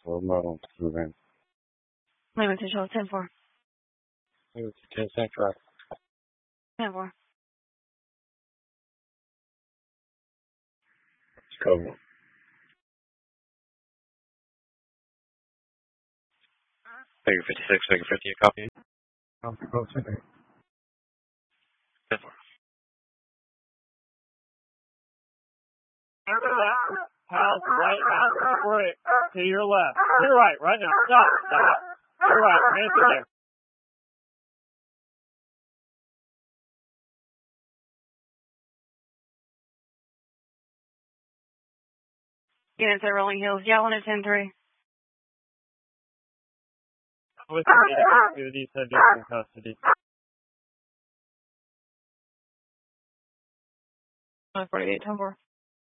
Remote event. Limited show 10-4. It was 10 Central. 10-4. Let's go. Figure 56, figure 50, a copy. I'll go today. 10-4. House, right, to your left. You're right now. Stop. You're right, answer there. Units at Rolling Hills, Yellen at 10-3. With the subject in custody. 48, 10-4.